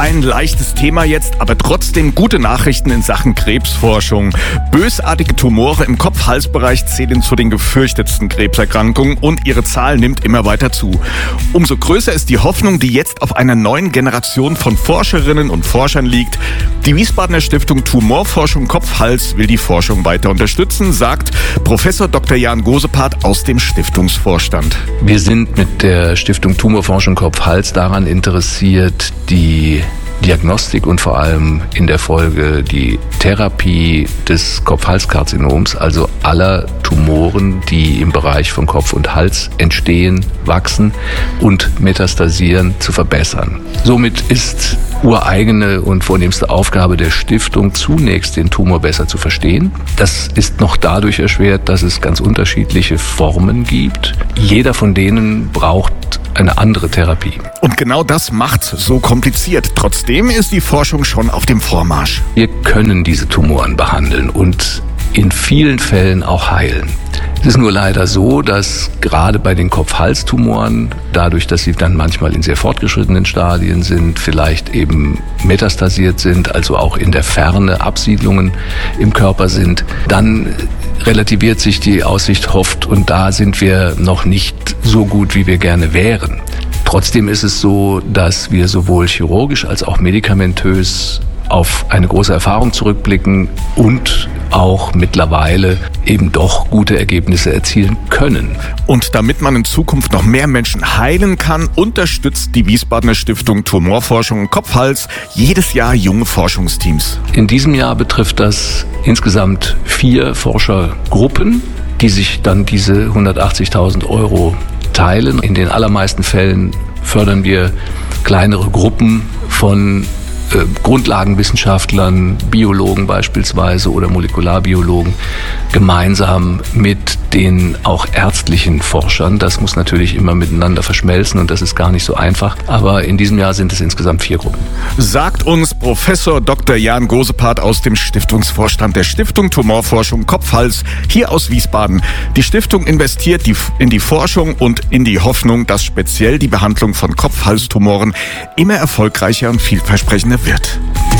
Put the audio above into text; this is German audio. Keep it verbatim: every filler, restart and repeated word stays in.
Kein leichtes Thema jetzt, aber trotzdem gute Nachrichten in Sachen Krebsforschung. Bösartige Tumore im Kopf-Hals-Bereich zählen zu den gefürchtetsten Krebserkrankungen und ihre Zahl nimmt immer weiter zu. Umso größer ist die Hoffnung, die jetzt auf einer neuen Generation von Forscherinnen und Forschern liegt. Die Wiesbadener Stiftung Tumorforschung Kopf-Hals will die Forschung weiter unterstützen, sagt Professor Doktor Jan Gosepart aus dem Stiftungsvorstand. Wir sind mit der Stiftung Tumorforschung Kopf-Hals daran interessiert, die Diagnostik und vor allem in der Folge die Therapie des Kopf-Hals-Karzinoms, also aller Tumoren, die im Bereich von Kopf und Hals entstehen, wachsen und metastasieren, zu verbessern. Somit ist ureigene und vornehmste Aufgabe der Stiftung, zunächst den Tumor besser zu verstehen. Das ist noch dadurch erschwert, dass es ganz unterschiedliche Formen gibt. Jeder von denen braucht eine andere Therapie. Und genau das macht's so kompliziert. Trotzdem ist die Forschung schon auf dem Vormarsch. Wir können diese Tumoren behandeln und in vielen Fällen auch heilen. Es ist nur leider so, dass gerade bei den Kopf-Hals-Tumoren, dadurch, dass sie dann manchmal in sehr fortgeschrittenen Stadien sind, vielleicht eben metastasiert sind, also auch in der Ferne Absiedlungen im Körper sind, dann relativiert sich die Aussicht oft und da sind wir noch nicht so gut, wie wir gerne wären. Trotzdem ist es so, dass wir sowohl chirurgisch als auch medikamentös auf eine große Erfahrung zurückblicken und auch mittlerweile eben doch gute Ergebnisse erzielen können. Und damit man in Zukunft noch mehr Menschen heilen kann, unterstützt die Wiesbadener Stiftung Tumorforschung Kopf-Hals jedes Jahr junge Forschungsteams. In diesem Jahr betrifft das insgesamt vier Forschergruppen, die sich dann diese hundertachtzigtausend Euro teilen. In den allermeisten Fällen fördern wir kleinere Gruppen von äh, Grundlagenwissenschaftlern, Biologen beispielsweise oder Molekularbiologen, gemeinsam mit den auch ärztlichen Forschern. Das muss natürlich immer miteinander verschmelzen und das ist gar nicht so einfach. Aber in diesem Jahr sind es insgesamt vier Gruppen. Sagt uns Professor Doktor Jan Gosepart aus dem Stiftungsvorstand der Stiftung Tumorforschung Kopf-Hals hier aus Wiesbaden. Die Stiftung investiert in die Forschung und in die Hoffnung, dass speziell die Behandlung von Kopf-Hals-Tumoren immer erfolgreicher und vielversprechender wird.